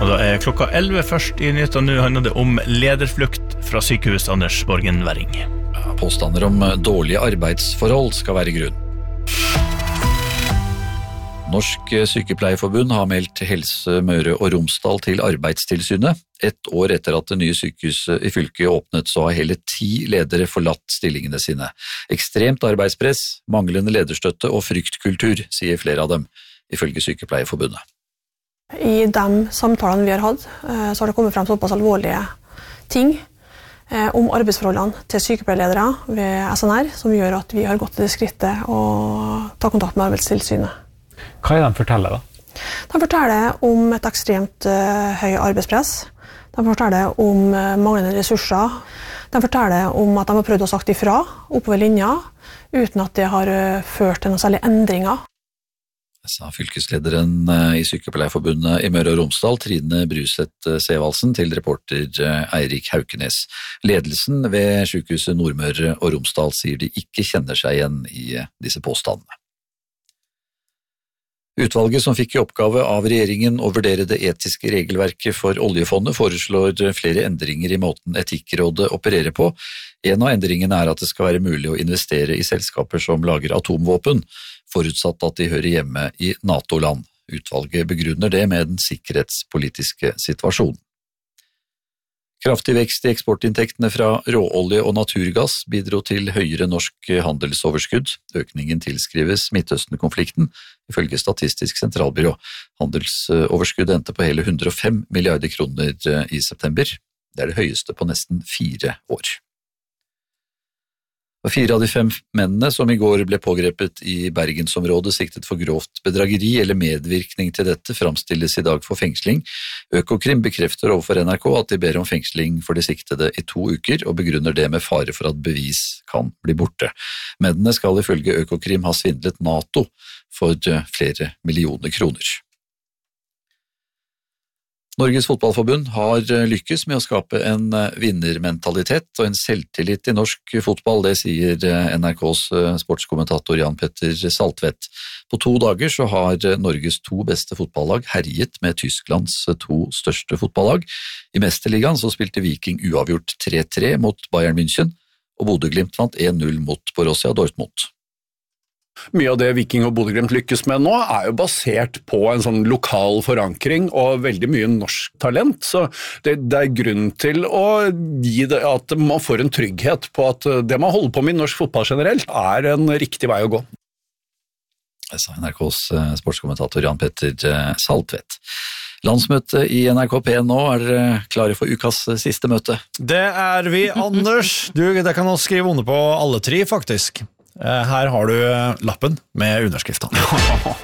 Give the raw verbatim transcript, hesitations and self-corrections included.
Og da er klokka elleve først i nytt, og nå handler det om lederflukt fra sykehus Anders Borgen Werring. Påstander om dårlige arbeidsforhold skal være grunn. Norsk Sykepleierforbund har meldt Helse Møre og Romsdal til Arbeidstilsynet. Et år etter at det nye sykehuset i fylket åpnet, så har hele ti ledere forlatt stillingene sine. Ekstremt arbeidspress, manglende lederstøtte og fryktkultur, sier flere av dem, ifølge Sykepleierforbundet. I de samtalene vi har hatt, så har det kommet frem såpass alvorlige ting om arbeidsforholdene til sykepleierledere ved S N R, som gjør at vi har gått til det skrittet og ta kontakt med Arbeidstilsynet. Hva er det de forteller da? De forteller om et ekstremt uh, høy arbeidspress. De forteller om uh, manglende ressurser. De forteller om at de har prøvd å sagt ifra oppover linja, uten at det har uh, ført til noen særlige endringer. Sa fylkeslederen i Sykepleierforbundet i Møre og Romsdal, Trine Bruseth Sevalsen, til reporter Eirik Haukenes. Ledelsen ved sykehuset Nordmøre og Romsdal sier de ikke kjenner seg igjen i disse påstandene. Utvalget som fikk i oppgave av regjeringen å vurdere det etiske regelverket for oljefondet foreslår flere endringer i måten Etikkrådet opererer på. En av endringene er at det skal være mulig å investere i selskaper som lager atomvåpen, forutsatt at de hører hjemme i NATO-land. Utvalget begrunner det med den sikkerhetspolitiske situasjonen. Kraftig vekst i eksportinntektene fra råolje og naturgass bidro til høyere norsk handelsoverskudd. Økningen tilskrives Midtøsten-konflikten, ifølge Statistisk sentralbyrå. Handelsoverskuddet endte på hele hundre og fem milliarder kroner i september. Det er det høyeste på nesten fire år. Og fire av de fem mennene som i går ble pågrepet i Bergensområdet siktet for grovt bedrageri eller medvirkning til dette framstilles i dag for fengsling. Økokrim bekrefter overfor N R K at de ber om fengsling for de siktede i to uker og begrunner det med fare for at bevis kan bli borte. Mennene skal ifølge Økokrim ha svindlet NATO for flere millioner kroner. Norges Fotballforbund har lykkes med å skape en vinnermentalitet og en selvtillit i norsk fotball, det sier N R K's sportskommentator Jan Petter Saltvedt. På to dager så har Norges to beste fotballag herjet med Tysklands to største fotballag. I Mesterligaen så spilte Viking uavgjort tre tre mot Bayern München, og Bodø/Glimt vant en null mot Borussia Dortmund. Mye av det Viking og Bodø/Glimt lykkes med nå er jo basert på en sånn lokal forankring og veldig mye norsk talent, så det, det er grunn til å gi det at man får en trygghet på at det man holder på med i norsk fotball generelt er en riktig vei å gå. Det sa N R K's sportskommentator Jan Petter Saltvedt. Landsmøtet i N R K P nå, er dere klare for ukas siste møte? Det er vi, Anders. Du, det kan også skrive under på alle tre, faktisk. Her har du lappen med underskriften.